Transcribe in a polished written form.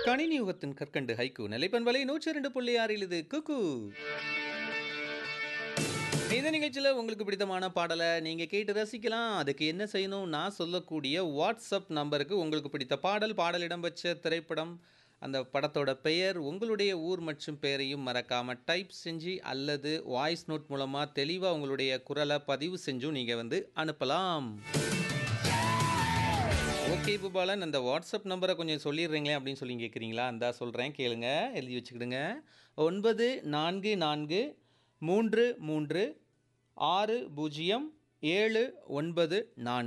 கணினி யுகத்தின் கற்கண்டு ஹைக்கூ நிலைப்பண்பலை 102.6 இது குக்கு. இந்த நிகழ்ச்சியில் உங்களுக்கு பிடித்தமான பாடலை நீங்கள் கேட்டு ரசிக்கலாம். அதுக்கு என்ன செய்யணும்? நான் சொல்லக்கூடிய வாட்ஸ்அப் நம்பருக்கு உங்களுக்கு பிடித்த பாடல் இடம்பெற்ற திரைப்படம், அந்த படத்தோட பெயர், உங்களுடைய ஊர் மற்றும் பெயரையும் மறக்காமல் டைப் செஞ்சு அல்லது வாய்ஸ் நோட் மூலமாக தெளிவாக உங்களுடைய குரலை பதிவு செஞ்சும் நீங்கள் அனுப்பலாம். ஓகே பூபாலன், அந்த வாட்ஸ்அப் நம்பரை கொஞ்சம் சொல்லிடுறீங்களே அப்படின்னு சொல்லி கேட்குறீங்களா? அந்த சொல்கிறேன், கேளுங்க, எழுதி வச்சுக்கிடுங்க. 9443360794.